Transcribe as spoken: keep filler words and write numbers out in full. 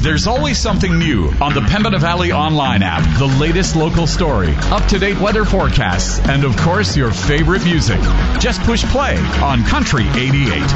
There's always something new on the Pembina Valley Online app. The latest local story, up-to-date weather forecasts, and of course your favorite music. Just push play on Country eighty-eight.